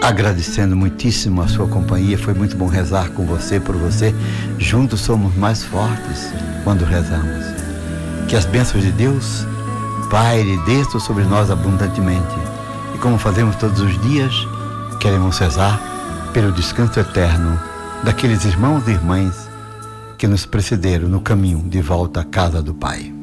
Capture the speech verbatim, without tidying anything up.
agradecendo muitíssimo a sua companhia. Foi muito bom rezar com você, por você. Juntos somos mais fortes quando rezamos. Que as bênçãos de Deus paire desça sobre nós abundantemente. E como fazemos todos os dias, queremos rezar pelo descanso eterno daqueles irmãos e irmãs que nos precederam no caminho de volta à casa do Pai.